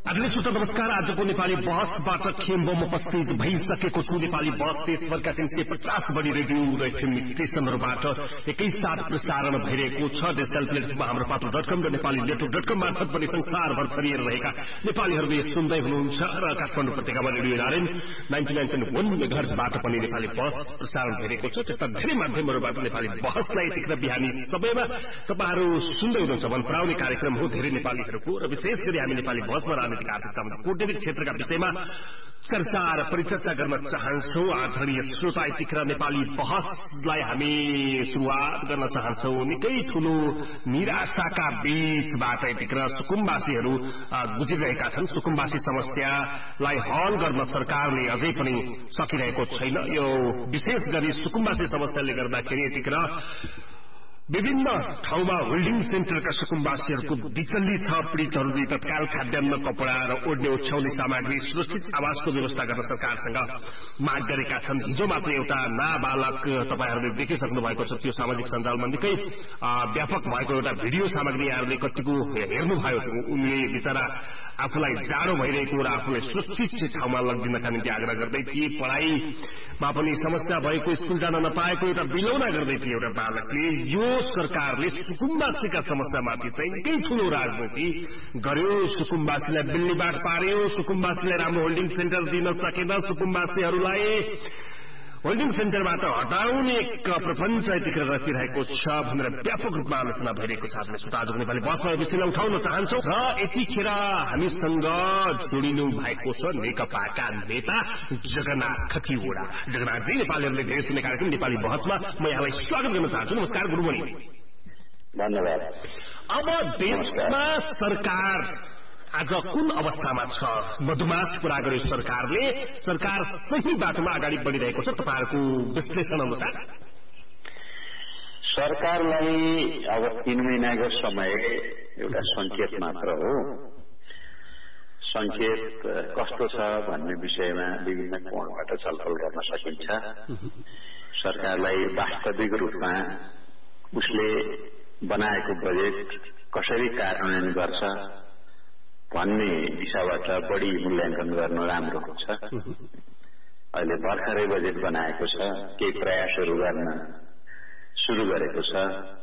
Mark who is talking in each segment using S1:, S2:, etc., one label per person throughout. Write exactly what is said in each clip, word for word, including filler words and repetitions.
S1: आदरणीय श्रोता नमस्कार। आजको नेपाली बहसबाट खेम्बम उपस्थित भइसकेको छु। नेपाली बहस देशभरका तीन सय पचास बढी रेडियो र एफएम स्टेशनहरूबाट एकैसाथ प्रसारण भइरहेको छ। डिजिटल प्लेटफर्ममा हाम्रो पात्र डट कम र नेपाली नेटवर्क डट कम मार्फत पनि संसारभर छरिएर रहेका नेपालीहरूले सुन्दै हुनुहुन्छ र काठमाडौँ उपत्यकामा radio Narayan ninety nine point वन मेगाहर्जबाट पनि नेपाली बहस प्रसारण भइरहेको छ। त्यस्ता धेरै माध्यमहरूबाट नेपाली बहसलाई यतिखेर बिहानी सबैमा तपाईँहरू सुन्दै हुनुहुन्छ। मन पराउने कार्यक्रम हो धेरै नेपालीहरूको र विशेष गरी हामी नेपाली बहसमा राजनीतिक आर्थिक सामाजिक कूटनीतिक क्षेत्रका विषयमा चर्चा र परिचर्चा गर्न चाहन्छौ। आदरणीय श्रोता यतिखेर नेपाली बहसलाई हामी सुरुवात गर्न चाहन्छौ। निकै ठूलो निराशाका बीचबाट यतिखेर सुकुम्बासीहरू गुजिरहेका छन्। सुकुम्बासी समस्यालाई हल गर्न सरकारले अझै पनि सकिरहेको छैन। यो विशेष गरी सुकुम्बासी समस्याले गर्दाखेरि यतिखेर विभिन्न ठाउँमा होल्डिङ सेन्टरका सुकुम्बासीहरूको बिचल्ली छ। पीड़ितहरूले तत्काल खाद्यान्न, कपड़ा र ओड्ने ओछ्याउने सामग्री, सुरक्षित आवासको व्यवस्था गर्न सरकारसँग माग गरेका छन्। हिजो मात्र एउटा नाबालक तपाईहरूले देखिसक्नु भएको छ, त्यो सामाजिक सञ्जालमा निकै व्यापक भएको एउटा भिडियो सामग्री यहाँहरूले कतिको हेर्नुभयो। उनले बिचरा आफूलाई जाडो भइरहेको र आफूलाई सुरक्षित ठाउँमा लगिदिनका निम्ति आग्रह गर्दै थिए। पढ़ाईमा पनि समस्या भएको, स्कूल जान नपाएको एउटा बिलौना गर्दै थिए एउटा बालकले। यो सरकारले सुकुम्बासीका समस्यामाथि चाहिँ निकै ठूलो राजनीति गर्यो। सुकुम्बासीलाई बिल्लीबाट पार्यो, सुकुम्बासीलाई राम्रो होल्डिङ सेन्टर दिन सकेन, सुकुम्बासीहरूलाई होल्डिङ सेन्टरबाट हटाउने एक प्रपञ्च यतिखेर रचिरहेको छ भनेर व्यापक रूपमा आलोचना भइरहेको छ। आजको नेपाली बहसमा यो विषयलाई उठाउन चाहन्छौ र यतिखेर हामीसँग जोडिनु भएको छ नेकपाका नेता जगन्नाथ खतिवडा। जगन्नाथजी, नेपालीहरूले धेरै सुन्ने कार्यक्रम नेपाली बहसमा म यहाँलाई स्वागत गर्न चाहन्छु। नमस्कार, गुड मर्निङ।
S2: धन्यवाद।
S1: अब देशमा सरकार आज कुन अवस्थामा छ? मधुमास पूरा गर्यो सरकारले। सरकार सही बाटोमा अगाडि बढ़िरहेको छ तपाईहरुको विश्लेषण अनुसार?
S2: सरकारलाई अब तीन महिनाको समय एउटा संकेत मात्र हो। संकेत कस्तो छ भन्ने विषयमा विभिन्न कोणबाट छलफल गर्न सकिन्छ। सरकारलाई वास्तविक रूपमा उसले बनाएको बजेट कसरी कार्यान्वयन गर्छ भन्ने दिशाबाट बढी मूल्याङ्कन गर्नु राम्रो हुन्छ। अहिले भर्खरै बजेट बनाएको छ, केही प्रयासहरू गर्न सुरु गरेको छ।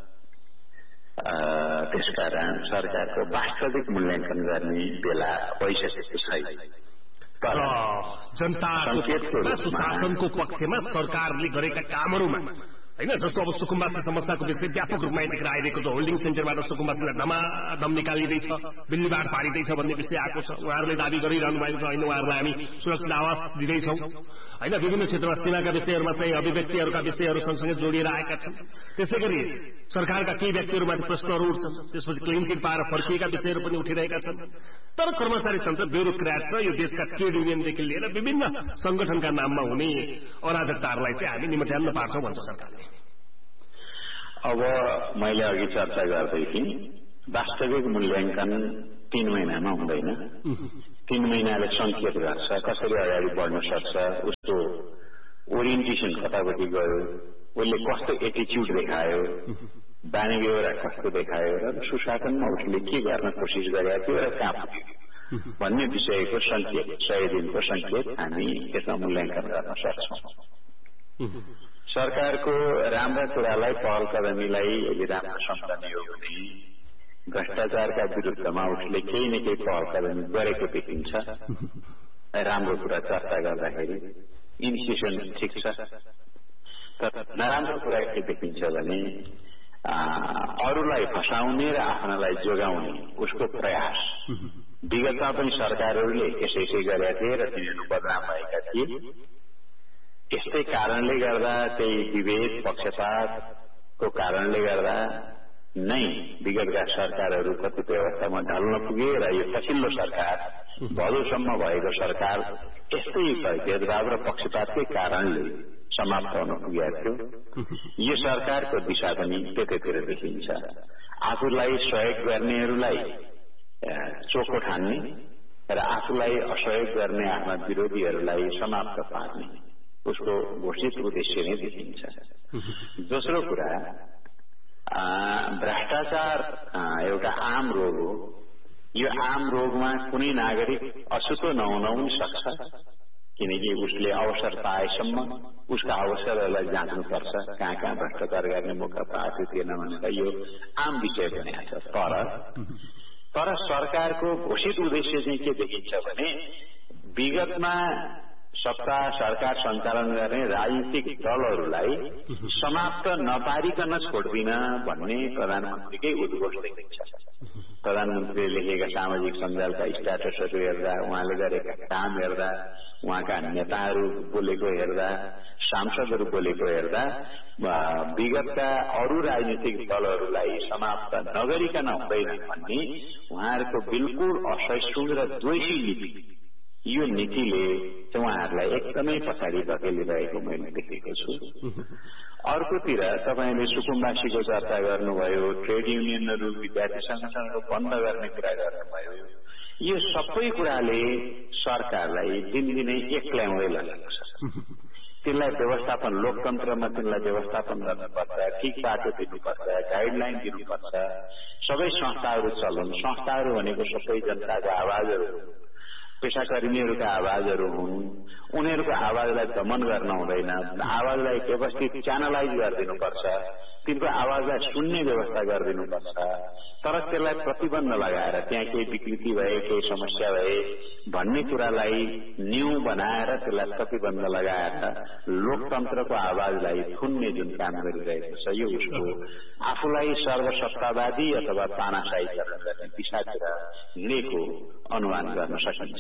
S2: त्यसकारण सरकारको वास्तविक मूल्याङ्कन गर्ने बेला भइसकेको छैन।
S1: तर जनताको सुशासनको पक्षमा सरकारले गरेका कामहरूमा हैन, जस्तो अब सुकुम्बासी समस्याको विषय व्यापक रूपमा यतिखेर आइरहेको छ। होल्डिङ सेन्टरबाट सुकुम्बासीलाई धमाधम निकालिँदैछ, बिल्लीबाट पारिँदैछ भन्ने विषय आएको छ। उहाँहरूले दावी गरिरहनु भएको छ, होइन उहाँहरूलाई हामी सुरक्षित आवास दिँदैछौँ हैन। विभिन्न क्षेत्रमा सीमाका विषयहरूमा चाहिँ अभिव्यक्तिहरूका विषयहरू सँगसँगै जोडिएर आएका छन्। त्यसै गरी सरकारका केही व्यक्तिहरूमाथि प्रश्नहरू उठ्छन्, त्यसपछि क्लिन चिट पाएर फर्किएका विषयहरू पनि उठिरहेका छन्। तर कर्मचारी तन्त्र, ब्युरोक्र्याट र यो देशका ट्रेड युनियनदेखि लिएर विभिन्न संगठनका नाममा हुने अराजकताहरूलाई चाहिँ हामी निमट्याउन पार्छौँ भन्छ सरकारले।
S2: अब मैले अघि चर्चा गर्दै थिएँ, वास्तविक मूल्याङ्कन तीन महिनामा हुँदैन। तीन महिनाले संकेत गर्छ कसरी अगाडि बढ्न सक्छ, उसको ओरिएन्टेसन कतापट्टि गयो, उसले कस्तो एटिच्युड देखायो, बानी व्यवहार कस्तो देखायो र सुशासनमा उसले के गर्न कोसिस गरेको थियो र कहाँ पुग्यो भन्ने विषयको संकेत, सय दिनको संकेत हामी त्यसमा मूल्याङ्कन गर्न सक्छौँ। सरकारको राम्रा कुरालाई, पहल कदमीलाई यदि राम्रो सम्झने हो भने भ्रष्टाचारका विरुद्धमा उसले केही न केही पहल कदमी गरेको देखिन्छ। राम्रो कुरा चर्चा गर्दाखेरि इनिसिएसन ठिक छ, तर नराम्रो कुरा के देखिन्छ भने अरूलाई फसाउने र आफ्नालाई जोगाउने उसको प्रयास। विगतमा पनि सरकारहरूले यसै यसै गरेका थिए र तिनीहरू बदनाम भएका थिए। यस्तै कारणले गर्दा, त्यही विभेद पक्षपातको कारणले गर्दा नै विगतका सरकारहरू कतिपय अवस्थामा ढल्न पुगे र यो पछिल्लो सरकार, भदौसम्म भएको सरकार यस्तै भेदभाव र पक्षपातकै कारणले समाप्त हुन पुगेको थियो। यो सरकारको दिशा पनि त्यतैतिर देखिन्छ। आफूलाई सहयोग गर्नेहरूलाई चोखो ठान्ने र आफूलाई असहयोग गर्ने आफ्ना विरोधीहरूलाई समाप्त पार्ने उसको घोषित उद्देश्य नै देखिन्छ। दोस्रो कुरा, भ्रष्टाचार एउटा आम रोग हो। यो आम रोगमा कुनै नागरिक अछुतो नहुन पनि सक्छ, किनकि उसले अवसर पाएसम्म उसका अवसरहरूलाई जाँच्नुपर्छ, कहाँ कहाँ भ्रष्टाचार गर्ने मौका पाएको थिएन भनेर यो आम विषय बनिएको छ। तर तर सरकारको घोषित उद्देश्य चाहिँ के देखिन्छ भने विगतमा सत्ता सरकार सञ्चालन गर्ने राजनीतिक दलहरूलाई समाप्त नपारिकन छोड्दिन भन्ने प्रधानमन्त्रीकै उद्घोष देखिन्छ। प्रधानमन्त्रीले लेखेका सामाजिक सञ्जालका स्ट्याटसहरू हेर्दा, उहाँले गरेका काम हेर्दा, उहाँका नेताहरू बोलेको हेर्दा, सांसदहरू बोलेको हेर्दा विगतका अरू राजनीतिक दलहरूलाई समाप्त नगरिकन हुँदैन भन्ने उहाँहरूको बिल्कुल असहिष्णु र द्वेषी नीति, यो नीतिले उहाँहरूलाई एकदमै पछाडि धकेलिरहेको मैले देखेको छु। अर्कोतिर तपाईँले सुकुम्बासीको चर्चा गर्नुभयो, ट्रेड युनियनहरू विद्यार्थी संगठनहरू बन्द गर्ने कुरा गर्नुभयो। यो सबै कुराले सरकारलाई दिनदिनै एक्ल्याउँदै लगेको छ। तिनलाई व्यवस्थापन, लोकतन्त्रमा तिनलाई व्यवस्थापन गर्नुपर्छ, ठिक बाटो दिनुपर्छ, गाइडलाइन दिनुपर्छ, सबै संस्थाहरू चलुन्। संस्थाहरू भनेको सबै जनताको आवाजहरू, पेशाकर्मीहरूका आवाजहरू हुन्। उनीहरूको आवाजलाई दमन गर्न हुँदैन, आवाजलाई व्यवस्थित च्यानलाइज गरिदिनुपर्छ, तिनको आवाजलाई सुन्ने व्यवस्था गरिदिनुपर्छ। तर त्यसलाई प्रतिबन्ध लगाएर त्यहाँ केही विकृति भए, केही समस्या भए भन्ने कुरालाई न्यू बनाएर त्यसलाई प्रतिबन्ध लगाएर लोकतन्त्रको आवाजलाई थुन्ने जुन काम गरिरहेको छ, यो उसको आफूलाई सर्वसत्तावादी अथवा तानाशाहीकरण गर्ने दिशातिर हिँडेको अनुमान गर्न सकिन्छ।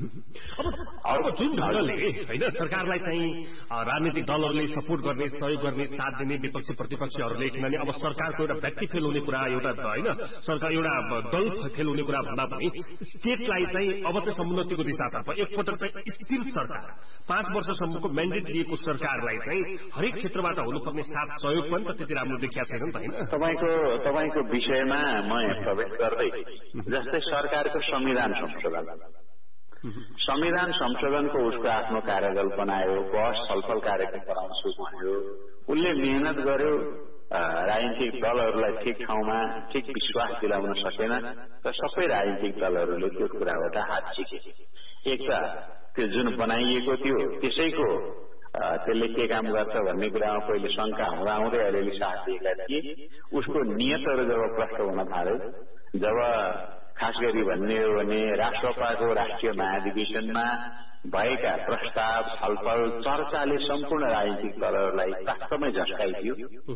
S1: अब जुन ढङ्गले होइन सरकारलाई चाहिँ राजनीतिक दलहरूले सपोर्ट गर्ने, सहयोग गर्ने, साथ दिने विपक्षी प्रतिपक्षीहरूले, किनभने अब सरकारको एउटा व्यक्ति फेल हुने कुरा एउटा होइन, सरकार एउटा दल फेल हुने कुरा भन्दा पनि स्टेटलाई चाहिँ अब चाहिँ समुन्नतिको दिशातर्फ एकपटक चाहिँ स्थिर सरकार, पाँच वर्षसम्मको म्यान्डेट दिएको सरकारलाई चाहिँ हरेक क्षेत्रबाट हुनुपर्ने साथ सहयोग पनि त त्यति राम्रो देखिएको छैन नि त होइन।
S2: तपाईँको तपाईँको विषयमा म प्रवेश गर्दै जस्तै सरकारको संविधान संशोधन संविधान संशोधनको उसको आफ्नो कार्यदल बनायो, बहस छलफल कार्यक्रम बनाउँछु भन्यो, उसले मेहनत गर्यो, राजनीतिक दलहरूलाई ठिक ठाउँमा ठिक विश्वास दिलाउन सकेन र सबै राजनीतिक दलहरूले त्यो कुराबाट हात छिके। एक त त्यो जुन बनाइएको थियो त्यसैको त्यसले के काम गर्छ भन्ने कुरामा पहिले शंका हुँदा हुँदै अलिअलि साथ दिएका थिए। उसको नियतहरू जब प्रष्ट हुन थाल्यो, जब खास गरी भन्ने हो भने राष्ट्रपाको राष्ट्रिय महाधिवेशनमा भएका प्रस्ताव, छलफल, चर्चाले सम्पूर्ण राजनीतिक दलहरूलाई वास्तवमै झस्काइदियो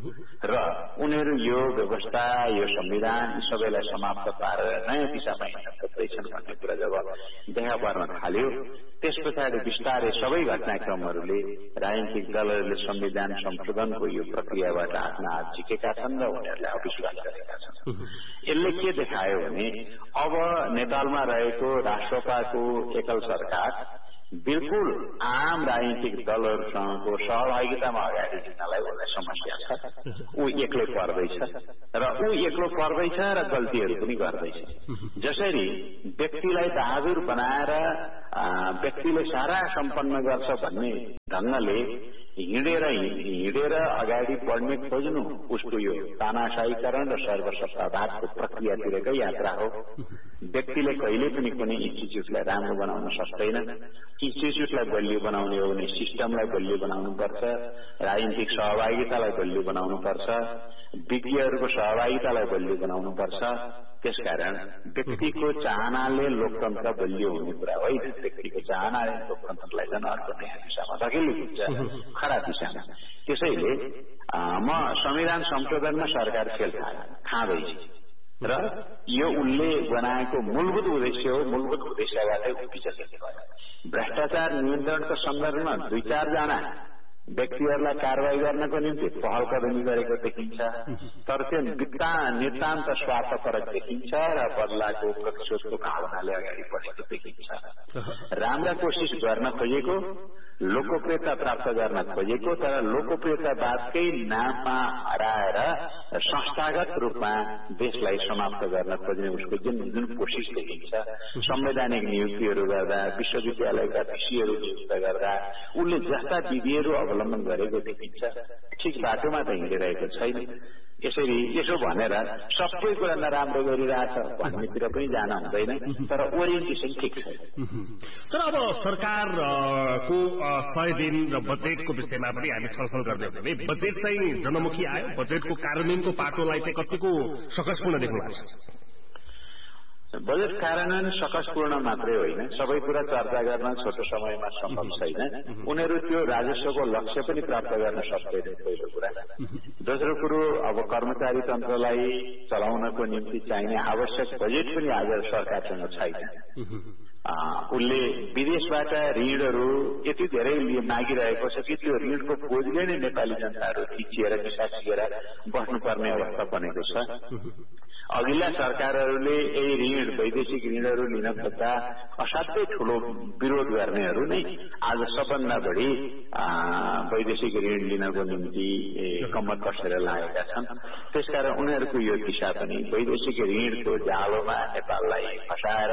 S2: र उनीहरू यो व्यवस्था, यो संविधान सबैलाई समाप्त पारेर नयाँ दिशामा हिँड्न खोज्दैछन् भन्ने कुरा जब देखा पर्न थाल्यो, त्यस पछाडि बिस्तारै सबै घटनाक्रमहरूले राजनीतिक दलहरूले संविधान संशोधनको यो प्रक्रियाबाट आफ्ना हात झिकेका छन् र उनीहरूले अविश्वास गरेका छन्। यसले के देखायो भने अब नेपालमा रहेको राष्ट्रपाको एकल सरकार बिल्कुल आम राजनीतिक दलहरूसँगको सहभागितामा अगाडि जित्नलाई उसलाई समस्या छ। ऊ एक्लै पर्दैछ र ऊ एक्लो पर्दैछ र गल्तीहरू पनि गर्दैछ। जसरी व्यक्तिलाई बहादुर बनाएर व्यक्तिले सारा सम्पन्न गर्छ भन्ने ढङ्गले हिँडेर हिँडेर अगाडि बढ्ने खोज्नु उसको यो तानाशाहीकरण र सर्वसत्तावादको प्रक्रियातिरकै यात्रा हो। व्यक्तिले कहिले पनि कुनै इन्स्टिच्युटलाई राम्रो बनाउन सक्दैन। इन्स्टिच्युटलाई बलियो बनाउने हो भने सिस्टमलाई बलियो बनाउनुपर्छ, राजनीतिक सहभागितालाई बलियो बनाउनुपर्छ, विज्ञहरूको सहभागितालाई बलियो बनाउनुपर्छ। त्यसकारण व्यक्तिको चाहनाले लोकतन्त्र बलियो हुने कुरा होइन। व्यक्तिको चाहनाले लोकतन्त्रलाई झन् अर्को नयाँ दिशामा धकेलिदिन्छ, खराब दिशामा। त्यसैले म संविधान संशोधनमा सरकार फेल खाँदैछ र यो उनले बनाएको मूलभूत उद्देश्य हो। मूलभूत उद्देश्यबाटै विचलित भयो। भ्रष्टाचार नियन्त्रणको सन्दर्भमा दुई चारजना व्यक्तिहरूलाई कारवाही गर्नको निम्ति पहल कदमी गरेको देखिन्छ, तर त्यो नितान्त स्वार्थपरक देखिन्छ र बदलाको प्रतिशोधको भावनाले अगाडि बढेको देखिन्छ। राम्रा कोसिस गर्न खोजेको, लोकप्रियता प्राप्त गर्न खोजेको, तर लोकप्रियतावादकै नाममा हराएर संस्थागत रूपमा देशलाई समाप्त गर्न खोज्ने उसको जुन जुन कोसिस देखिन्छ, संवैधानिक नियुक्तिहरू गर्दा, विश्वविद्यालयका भिसीहरू नियुक्त गर्दा उसले जस्ता विधिहरू अवलम्बन गरेको देखिन्छ, ठिक बाटोमा त हिँडिरहेको छैन। यसरी यसो भनेर सबै कुरा नराम्रो गरिरहेछ भन्नेतिर पनि जान हुँदैन, तर ओरिएन्टेसन ठिक छ।
S1: तर अब सरकारको सय दिन र बजेटको विषयमा पनि हामी छलफल गर्ने हो भने बजेट चाहिँ जनमुखी आयो, बजेटको कार्यान्वयनको पाटोलाई चाहिँ कतिको सकसपूर्ण देख्नु भएको छ?
S2: बजेट कार्यान्वयन सकसपूर्ण मात्रै होइन, सबै कुरा चर्चा गर्न छोटो समयमा सम्भव छैन। उनीहरू त्यो राजस्वको लक्ष्य पनि प्राप्त गर्न सक्दैन, पहिलो कुरा। दोस्रो कुरो, अब कर्मचारी तन्त्रलाई चलाउनको निम्ति चाहिने आवश्यक बजेट पनि आज सरकारसँग छैन। उसले विदेशबाट ऋणहरू यति धेरै मागिरहेको छ कि त्यो ऋणको बोझले नै नेपाली जनताहरू खिचिएर पिसाचिएर बस्नुपर्ने अवस्था बनेको छ। अघिल्ला सरकारहरूले यही ऋण वैदेशिक ऋणहरू लिन खोज्दा असाध्यै ठूलो विरोध गर्नेहरू नै आज सबभन्दा बढी वैदेशिक ऋण लिनको निम्ति कम्मर कसेर लागेका छन्। त्यसकारण उनीहरूको यो दिशा पनि वैदेशिक ऋणको जालोमा नेपाललाई फसाएर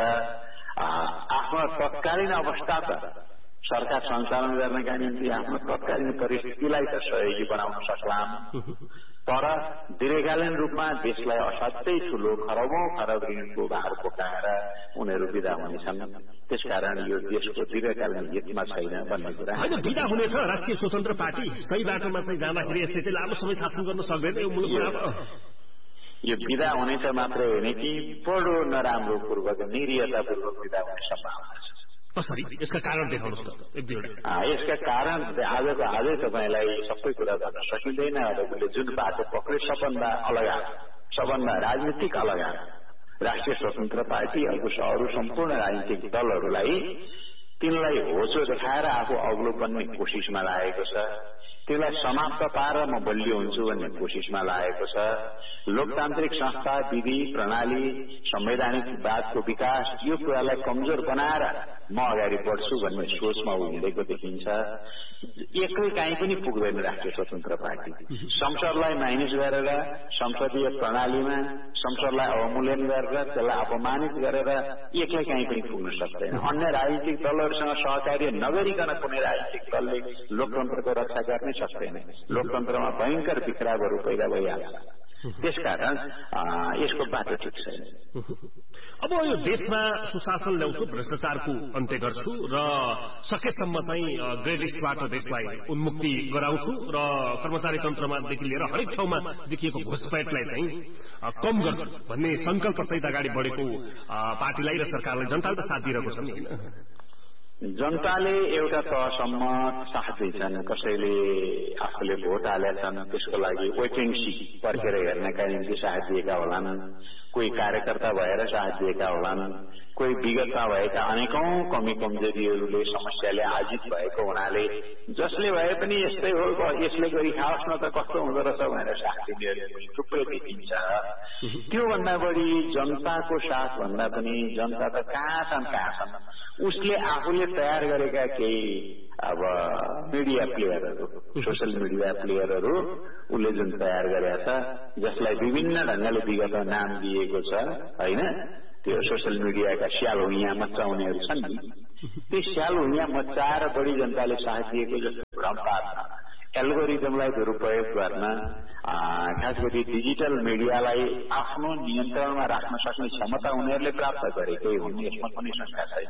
S2: आफ्नो तत्कालीन अवस्था त सरकार सञ्चालन गर्नका निम्ति आफ्नो तत्कालीन परिस्थितिलाई त सहयोगी बनाउन सक्लाम, तर दीर्घकालीन रूपमा देशलाई असाध्यै ठूलो खरबौं खरब ऋणको भार बोकाएर उनीहरू विदा हुनेछन्। त्यसकारण यो देशको दीर्घकालीन हितमा छैन भन्ने कुरा
S1: होइन। विदा हुनेछ राष्ट्रिय स्वतन्त्र पार्टी सही बाटोमा चाहिँ जाँदाखेरि यसले चाहिँ लामो समय शासन गर्न सक्दैन, यो मूल कुरा हो।
S2: यो विदा हुनेछ मात्रै होइन कि बडो नराम्रो पूर्वक निरीयतापूर्वक विदा हुने सम्भावना छ।
S1: कसरी? यसका कारण देखाउनुहोस् त एक दुईवटा।
S2: यसका कारण आजको आजै तपाईँलाई सबै कुरा गर्न सकिँदैन। उसले जुन बाटो पक्रे सबभन्दा अलग सबभन्दा राजनीतिक अलग राष्ट्रिय स्वतन्त्र पार्टी अरू सम्पूर्ण राजनीतिक दलहरूलाई तिनलाई होचो देखाएर आफू अग्लो बन्ने कोसिसमा लागेको छ। त्यसलाई समाप्त पारेर म बलियो हुन्छु भन्ने कोसिसमा लागेको छ। लोकतान्त्रिक संस्था, विधि, प्रणाली, संवैधानिकवादको विकास यो कुरालाई कमजोर बनाएर म अगाडि बढ्छु भन्ने सोचमा हिँडेको देखिन्छ। एक्लै काहीँ पनि पुग्दैन राष्ट्रिय स्वतन्त्र पार्टी। संसदलाई माइनस गरेर संसदीय प्रणालीमा संसदलाई अवमूल्यन गरेर त्यसलाई अपमानित गरेर एक्लै काहीँ पनि पुग्न सक्दैन। अन्य राजनीतिक दलहरूसँग सहकार्य नगरिकन कुनै राजनीतिक दलले लोकतन्त्रको रक्षा गर्ने सक्दैन। लोकतन्त्रमा भयंकर बिखरावहरू पैदा भइहाल्छ। त्यसकारण यसको बाटो ठिक छैन।
S1: अब यो देशमा सुशासन ल्याउँछु, भ्रष्टाचारको अन्त्य गर्छु र सकेसम्म चाहिँ ग्रेड लिस्टबाट देशलाई उन्मुक्ति गराउँछु र कर्मचारी तन्त्रमादेखि लिएर हरेक ठाउँमा देखिएको घुसपैठलाई चाहिँ कम गर्छु भन्ने संकल्पसहित अगाडि बढेको पार्टीलाई र सरकारलाई जनताले त साथ दिइरहेको छ नि होइन?
S2: जनताले एउटा तहसम्म साथ दिन्छन्। कसैले आफूले भोट हालेछन् त्यसको लागि वेट एन्ड सी पर्खेर हेर्नका निम्ति साथ दिएका होलान्, कोही कार्यकर्ता भएर साथ दिएका होलान्, कोही विगतमा भएका अनेकौं कमी कमजोरीहरूले समस्याले आजित भएको हुनाले जसले भए पनि यस्तै हो यसले गरी खाओस् न त कस्तो हुँदो रहेछ भनेर साथ दिनेहरू थुप्रै देखिन्छ। त्योभन्दा बढी जनताको साथ भन्दा पनि जनता त कहाँ छन् कहाँ छन् उसले आफूले तयार गरेका केही अब मिडिया प्लेयरहरू, सोसियल मिडिया प्लेयरहरू उसले जुन तयार गरेका छ, जसलाई विभिन्न ढंगले विगतमा नाम दिएको छ होइन, त्यो सोसियल मिडियाका स्याल हुइया मचाउनेहरू छन् नि, ती स्याल हुइया मचाएर बढी जनताले साथ दिएको जस्तो भ्रम पार्छ। एल्गोरिदमलाई दुरुपयोग गर्न, खास गरी डिजिटल मिडियालाई आफ्नो नियन्त्रणमा राख्न सक्ने क्षमता उनीहरूले प्राप्त गरेकै हुन्, यसमा कुनै शंका छैन।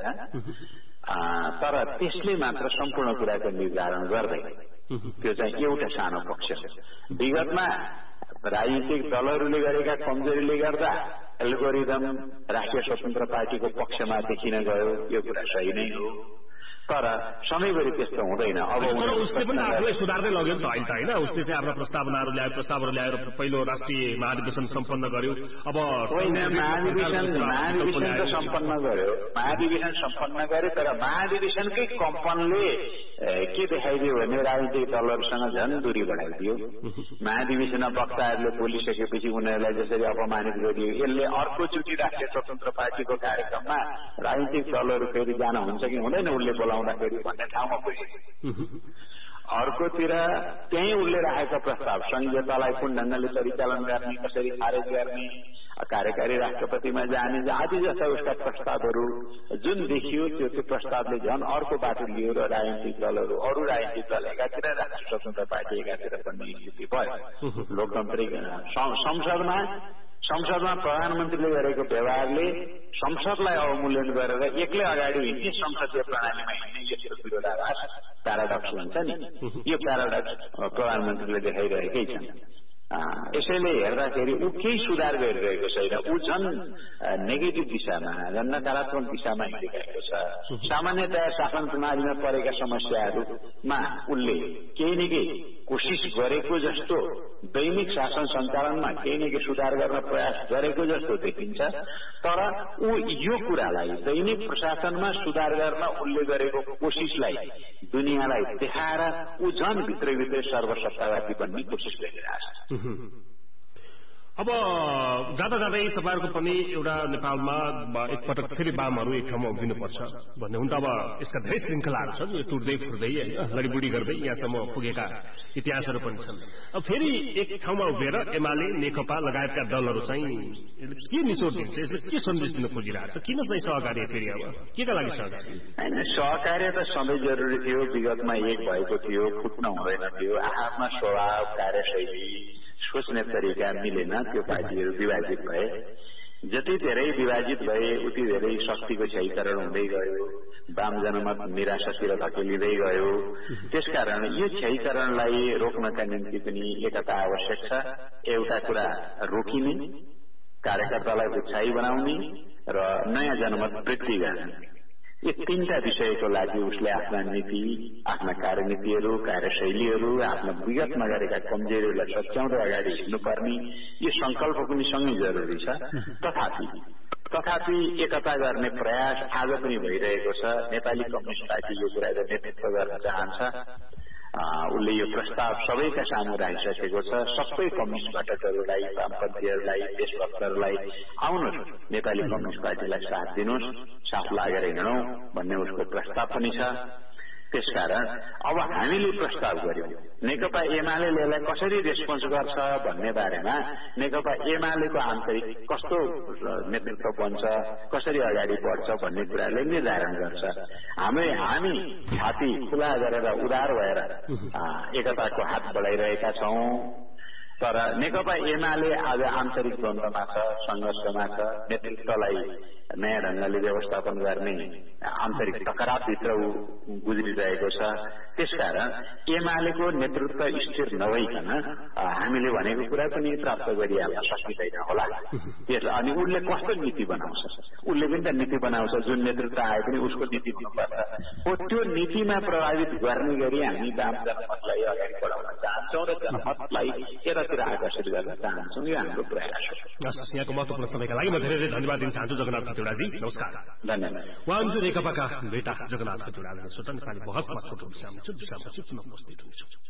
S2: तर त्यसले मात्र सम्पूर्ण कुराको निर्धारण गर्दैन। त्यो चाहिँ एउटा सानो पक्ष हो। विगतमा राजनीतिक दलहरूले गरेका कमजोरीले गर्दा एल्गोरिदम राष्ट्रिय स्वतन्त्र पार्टीको पक्षमा देखिन गयो, यो कुरा सही नै हो। तर सधैँभरि त्यस्तो हुँदैन। अब
S1: उसले पनि आफूलाई सुधार्दै लग्यो नि त अहिले त होइन? उसले चाहिँ आफ्ना प्रस्तावनाहरू ल्यायो, प्रस्तावहरू ल्याएर पहिलो राष्ट्रिय महाधिवेशन सम्पन्न गर्यो। अब
S2: महाधिवेशन महाधिवेशन त सम्पन्न गर्यो, महाधिवेशन सम्पन्न गर्यो, तर महाधिवेशनकै कम्पनले के देखाइदियो भने राजनीतिक दलहरूसँग झन् दूरी बढाइदियो। महाधिवेशनमा वक्ताहरूले बोलिसकेपछि उनीहरूलाई जसरी अपमानित गरियो, यसले अर्कोचोटि राष्ट्रिय स्वतन्त्र पार्टीको कार्यक्रममा राजनीतिक दलहरू फेरि जान हुन्छ कि हुँदैन उसले बोलाउँदाखेरि भन्ने ठाउँमा पुग्यो। अर्कोतिर त्यही उसले राखेका प्रस्ताव संहितालाई कुन ढंगले परिचालन गर्ने, कसरी खारेज गर्ने, कार्यकारी राष्ट्रपतिमा जाने आदि जस्ता उसका प्रस्तावहरू जुन देखियो त्यो त्यो प्रस्तावले झन् अर्को बाटो लियो र राजनीतिक दलहरू अरू राजनीतिक दल एकातिर राष्ट्रिय स्वतन्त्र पार्टी एकातिर पनि स्थिति भयो। लोकतान्त्रिक संसदमा संसदमा प्रधानमन्त्रीले गरेको व्यवहारले संसदलाई अवमूल्यन गरेर एक्लै अगाडि हिँड्ने संसदीय प्रणालीमा हिँड्ने यस्तो विरोधाभास प्याराडक्स भन्छ नि, यो प्याराडक्स प्रधानमन्त्रीले देखाइरहेकै छन्। यसैले हेर्दाखेरि ऊ केही सुधार गरिरहेको छैन, ऊ झन् नेगेटिभ दिशामा, झन् नकारात्मक दिशामा हिँडिरहेको छ। सामान्यतया शासन प्रणालीमा परेका समस्याहरूमा उसले केही न केही कोसिस गरेको जस्तो, दैनिक शासन सञ्चालनमा केही न केही सुधार गर्न प्रयास गरेको जस्तो देखिन्छ। तर ऊ यो कुरालाई दैनिक प्रशासनमा सुधार गर्न उसले गरेको कोसिसलाई दुनियाँलाई देखाएर ऊ झन् भित्रभित्रै सर्वसत्तावादी बन्ने कोसिस गरिरहेछ।
S1: अब जाँदा जाँदै तपाईँहरूको पनि एउटा नेपालमा एकपटक फेरि वामहरू एक ठाउँमा उभिनुपर्छ भन्ने हुन त अब यसका धेरै श्रृङ्खलाहरू छन्, यो टुट्दै फुट्दै लडीबुडी गर्दै यहाँसम्म पुगेका इतिहासहरू पनि छन्। अब फेरि एक ठाउँमा उभिएर एमाले, नेकपा लगायतका दलहरू चाहिँ के निचोड दिन्छ, यसले के सन्देश दिन खोजिरहेको छ, किन चाहिँ सहकार्य फेरि अब केका लागि सहकार्य?
S2: होइन, सहकार्य त सधैँ जरुरी थियो, विगतमा एक भएको थियो, फुट्न हुँदैन थियो। आफ्ना स्वभाव, कार्यशैली, सोच्ने तरिका मिलेन, त्यो पार्टीहरू विभाजित भए। जति धेरै विभाजित भए उति धेरै शक्तिको क्षयीकरण हुँदै गयो, वाम जनमत निराशातिर धकेलिँदै गयो। त्यसकारण यो क्षयीकरणलाई रोक्नका निम्ति पनि एकता आवश्यक छ। एउटा कुरा रोकिने, कार्यकर्तालाई उत्साही बनाउने र नयाँ जनमत वृद्धि गर्ने, यो तीनटा विषयको लागि उसले आफ्ना नीति, आफ्ना कार्यनीतिहरू, कार्यशैलीहरू, आफ्ना विगतमा गरेका कमजोरीहरूलाई सच्याउँदै अगाडि हिँड्नुपर्ने यो संकल्प पनि सँगै जरुरी छ। तथापि तथापि एकता गर्ने प्रयास आज पनि भइरहेको छ। नेपाली कम्युनिस्ट पार्टी यो कुराको नेतृत्व गर्न चाहन्छ। उसले यो प्रस्ताव सबैका सामु राखिसकेको छ। सबै कम्युनिस्ट घटकहरूलाई, वामपन्थीहरूलाई, देशभक्तहरूलाई आउनुहोस् नेपाली कम्युनिस्ट पार्टीलाई साथ दिनुहोस्, साथ लागेर हिँडौँ भन्ने उसको प्रस्ताव पनि छ। त्यसकारण अब हामीले प्रस्ताव गर्यौं नेकपा एमाले यसलाई कसरी रेस्पोन्स गर्छ भन्ने बारेमा नेकपा एमालेको आन्तरिक कस्तो नेतृत्व बन्छ, कसरी अगाडि बढ्छ भन्ने कुराले निर्धारण गर्छ। हामी हामी छाती खुला गरेर उदार भएर एकताको हात बढाइरहेका छौं। तर नेकपा एमाले आज आन्तरिक द्वन्द्वमा छ, संघर्षमा छ। नेतृत्वलाई नयाँ ढंगले व्यवस्थापन गर्ने आन्तरिक टकरावभित्र गुज्रिरहेको छ। त्यसकारण एमालेको नेतृत्व स्थिर नभइकन हामीले भनेको कुरा पनि प्राप्त गरिहाल्न सकिँदैन होला। त्यसले अनि उसले कस्तो नीति बनाउँछ, उसले पनि त नीति बनाउँछ, जुन नेतृत्व आए पनि उसको नीति हुनुपर्छ। हो त्यो नीतिमा प्रभावित गर्ने गरी हामी वाम जनमतलाई अगाडि बढाउन चाहन्छौँ र जनमतलाई यतातिर आकर्षित गर्न चाहन्छौँ। यो हाम्रो प्रयास हो।
S1: यहाँको महत्वपूर्ण समयका लागि म धेरै धेरै धन्यवाद दिन चाहन्छु जगन्नाथ खतिवड़ाजी। नमस्कार।
S2: धन्यवाद।
S1: उहाँ हुनुहुन्छ नेकपाका नेता जगन्नाथ खतिवड़ा। नेपाली बहसमा छोटो विषयमा उपस्थित हुनुहुन्छ।